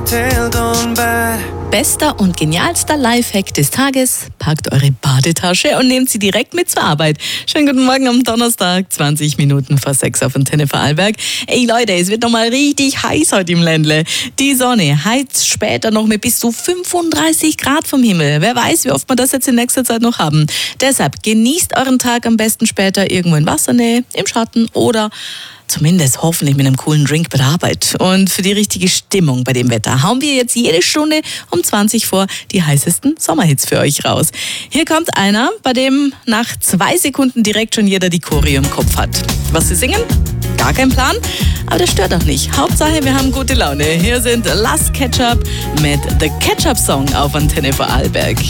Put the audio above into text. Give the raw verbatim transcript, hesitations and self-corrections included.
Bester und genialster Lifehack des Tages: Packt eure Badetasche und nehmt sie direkt mit zur Arbeit. Schönen guten Morgen am Donnerstag, zwanzig Minuten vor sechs auf Antenne Vorarlberg. Ey Leute, es wird nochmal richtig heiß heute im Ländle. Die Sonne heizt später noch mit bis zu fünfunddreißig Grad vom Himmel. Wer weiß, wie oft wir das jetzt in nächster Zeit noch haben. Deshalb genießt euren Tag am besten später irgendwo in Wassernähe, im Schatten oder zumindest hoffentlich mit einem coolen Drink bei der Arbeit. Und für die richtige Stimmung bei dem Wetter hauen wir jetzt jede Stunde um zwanzig vor die heißesten Sommerhits für euch raus. Hier kommt einer, bei dem nach zwei Sekunden direkt schon jeder die Choreo im Kopf hat. Was sie singen? Gar kein Plan, aber das stört auch nicht. Hauptsache, wir haben gute Laune. Hier sind Last Ketchup mit The Ketchup Song auf Antenne Vorarlberg.